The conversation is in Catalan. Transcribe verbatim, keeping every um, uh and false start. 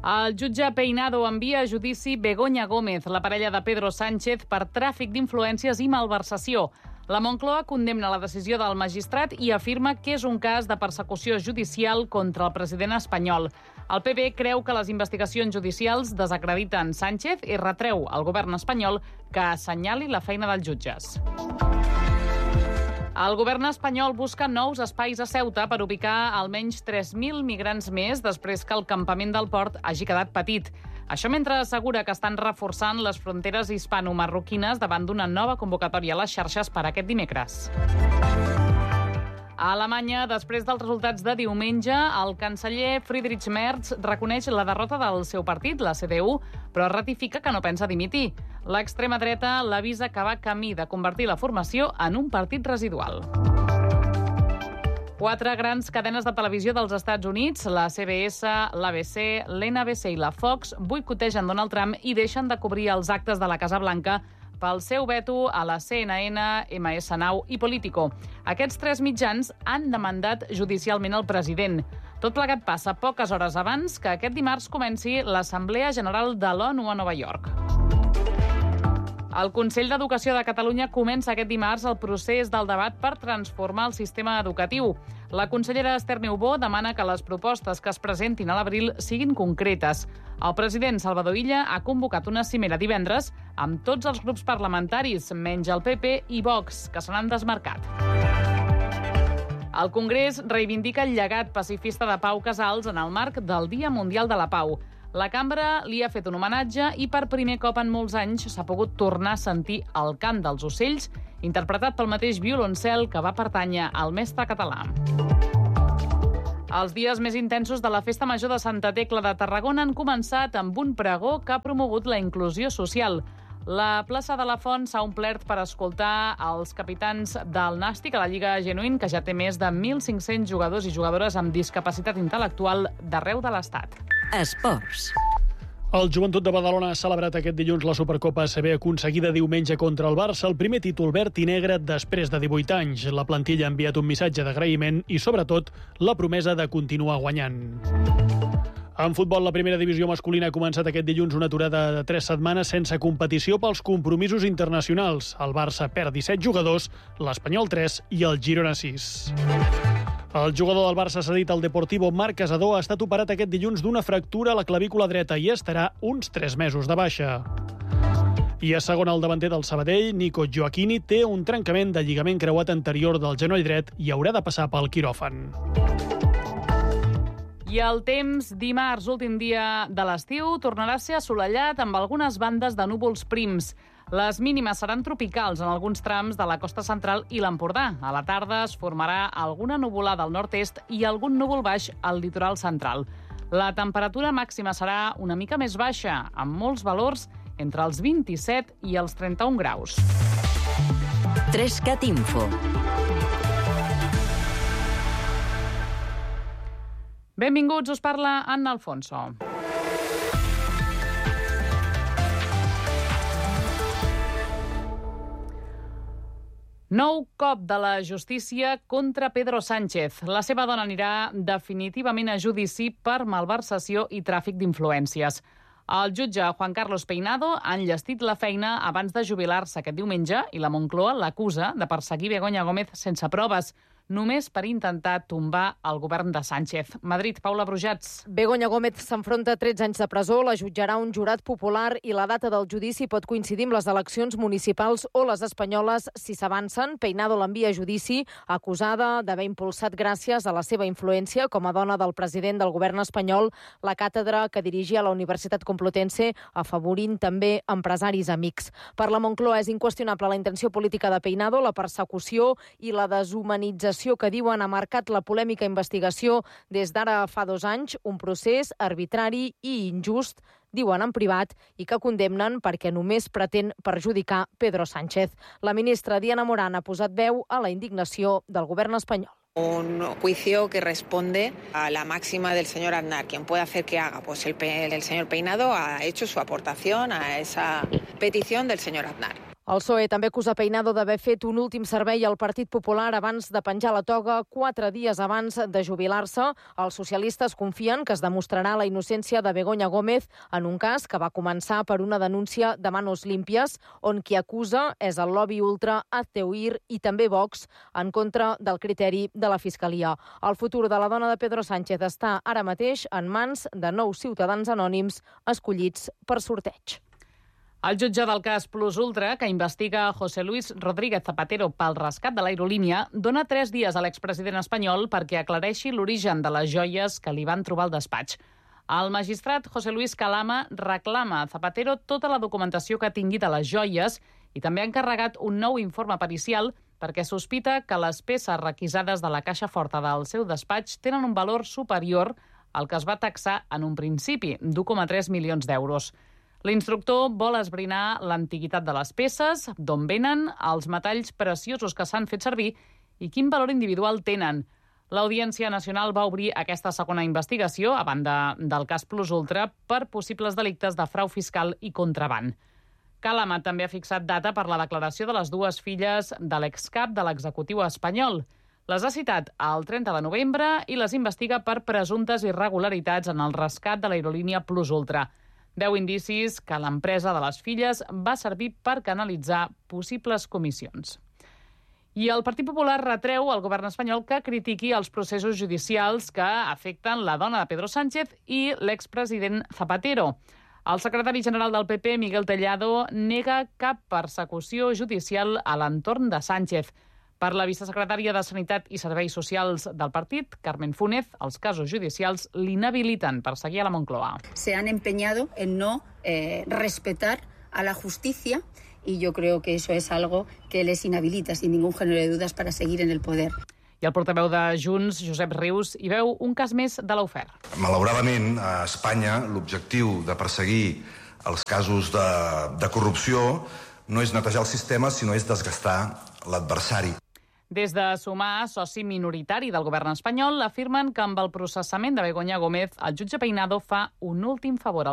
El jutge Peinado envia a judici Begoña Gómez, la parella de Pedro Sánchez, per tràfic d'influències i malversació. La Moncloa condemna la decisió del magistrat i afirma que és un cas de persecució judicial contra el president espanyol. El P B creu que les investigacions judicials desacrediten Sánchez i retreu al govern espanyol que assenyali la feina dels jutges. El govern espanyol busca nous espais a Ceuta per ubicar almenys tres mil migrants més després que el campament del port hagi quedat petit. Això mentre assegura que estan reforçant les fronteres hispano-marroquines davant d'una nova convocatòria a les xarxes per aquest dimecres. A Alemanya, després dels resultats de diumenge, el canceller Friedrich Merz reconeix la derrota del seu partit, la C D U, però ratifica que no pensa dimitir. L'extrema dreta l'avisa que va camí de convertir la formació en un partit residual. Quatre grans cadenes de televisió dels Estats Units, la C B S, l'A B C, l'N B C i la Fox, boicotegen Donald Trump i deixen de cobrir els actes de la Casa Blanca pel seu veto a la C N N, M S Nou i Politico. Aquests tres mitjans han demandat judicialment el president. Tot plegat passa poques hores abans que aquest dimarts comenci l'Assemblea General de l'ONU a Nova York. El Consell d'Educació de Catalunya comença aquest dimarts el procés del debat per transformar el sistema educatiu. La consellera Esther Niubó demana que les propostes que es presentin a l'abril siguin concretes. El president Salvador Illa ha convocat una cimera divendres amb tots els grups parlamentaris, menys el P P i Vox, que se n'han desmarcat. El Congrés reivindica el llegat pacifista de Pau Casals en el marc del Dia Mundial de la Pau. La cambra li ha fet un homenatge i per primer cop en molts anys s'ha pogut tornar a sentir el cant dels ocells, interpretat pel mateix violoncel que va pertànyer al mestre català. Els dies més intensos de la Festa Major de Santa Tecla de Tarragona han començat amb un pregó que ha promogut la inclusió social. La plaça de la Font s'ha omplert per escoltar els capitans del Nàstic a la Lliga Genuïn, que ja té més de mil cinc-cents jugadors i jugadores amb discapacitat intel·lectual d'arreu de l'Estat. Esports. El Joventut de Badalona ha celebrat aquest dilluns la Supercopa A C B aconseguida diumenge contra el Barça, el primer títol verd i negre després de divuit anys. La plantilla ha enviat un missatge d'agraïment i, sobretot, la promesa de continuar guanyant. En futbol, la primera divisió masculina ha començat aquest dilluns una aturada de tres setmanes sense competició pels compromisos internacionals. El Barça perd disset jugadors, l'Espanyol tres i el Girona sis. El jugador del Barça cedit al Deportivo, Marc Casador, ha estat operat aquest dilluns d'una fractura a la clavícula dreta i estarà uns tres mesos de baixa. I a segon, el davanter del Sabadell, Nico Gioacchini, té un trencament de lligament creuat anterior del genoll dret i haurà de passar pel quiròfan. I el temps, dimarts, últim dia de l'estiu, tornarà a ser assolellat amb algunes bandes de núvols prims. Les mínimes seran tropicals en alguns trams de la costa central i l'Empordà. A la tarda es formarà alguna nuvolada al nord-est i algun núvol baix al litoral central. La temperatura màxima serà una mica més baixa, amb molts valors entre els vint-i-set i els trenta-un graus. Trescat Info. Benvinguts, us parla Anna Alfonso. Nou cop de la justícia contra Pedro Sánchez. La seva dona anirà definitivament a judici per malversació i tràfic d'influències. El jutge Juan Carlos Peinado ha enllestit la feina abans de jubilar-se aquest diumenge i la Moncloa l'acusa de perseguir Begoña Gómez sense proves, només per intentar tombar el govern de Sánchez. Madrid, Paula Brujats. Begoña Gómez s'enfronta a tretze anys de presó, la jutjarà un jurat popular i la data del judici pot coincidir amb les eleccions municipals o les espanyoles si s'avancen. Peinado l'envia a judici acusada d'haver impulsat gràcies a la seva influència com a dona del president del govern espanyol la càtedra que dirigia a la Universitat Complutense, afavorint també empresaris amics. Per la Moncloa és inqüestionable la intenció política de Peinado, la persecució i la deshumanització que diuen ha marcat la polèmica investigació des d'ara fa dos anys, un procés arbitrari i injust, diuen en privat, i que condemnen perquè només pretén perjudicar Pedro Sánchez. La ministra Diana Morán ha posat veu a la indignació del govern espanyol. Un juicio que responde a la máxima del señor Aznar. ¿Quién puede hacer que haga? Pues el, el señor Peinado ha hecho su aportación a esa petición del señor Aznar. El P S O E també acusa Peinado d'haver fet un últim servei al Partit Popular abans de penjar la toga quatre dies abans de jubilar-se. Els socialistes confien que es demostrarà la innocència de Begoña Gómez en un cas que va començar per una denúncia de manos límpies, on qui acusa és el lobby ultra Azteuir i també Vox, en contra del criteri de la Fiscalia. El futur de la dona de Pedro Sánchez està ara mateix en mans de nou ciutadans anònims escollits per sorteig. El jutge del cas Plus Ultra, que investiga José Luis Rodríguez Zapatero pel rescat de l'aerolínia, dona tres dies a l'expresident espanyol perquè aclareixi l'origen de les joies que li van trobar al despatx. El magistrat José Luis Calama reclama a Zapatero tota la documentació que tingui de les joies i també ha encarregat un nou informe pericial perquè sospita que les peces requisades de la caixa forta del seu despatx tenen un valor superior al que es va taxar en un principi, d'u coma tres milions d'euros. L'instructor vol esbrinar l'antiguitat de les peces, d'on venen, els metalls preciosos que s'han fet servir i quin valor individual tenen. L'Audiència Nacional va obrir aquesta segona investigació, a banda del cas Plus Ultra, per possibles delictes de frau fiscal i contraban. Calama també ha fixat data per la declaració de les dues filles de l'excap de l'executiu espanyol. Les ha citat el trenta de novembre i les investiga per presumptes irregularitats en el rescat de l'aerolínia Plus Ultra. Deu indicis que l'empresa de les filles va servir per canalitzar possibles comissions. I el Partit Popular retreu al govern espanyol que critiqui els processos judicials que afecten la dona de Pedro Sánchez i l'expresident Zapatero. El secretari general del P P, Miguel Tellado, nega cap persecució judicial a l'entorn de Sánchez. Per la vicesecretària de Sanitat i Serveis Socials del partit, Carmen Fúnez, els casos judicials l'inhabiliten per seguir a la Moncloa. Se han empeñado en no eh, respetar a la justicia y yo creo que eso es algo que les inhabilita sin ningún género de dudas para seguir en el poder. I el portaveu de Junts, Josep Rius, hi veu un cas més de l'Aufer. Malauradament, a Espanya, l'objectiu de perseguir els casos de, de corrupció no és netejar el sistema, sinó és desgastar l'adversari. Des de Sumar, soci minoritari del govern espanyol, afirmen que amb el processament de Begoña Gómez, el jutge Peinado fa un últim favor al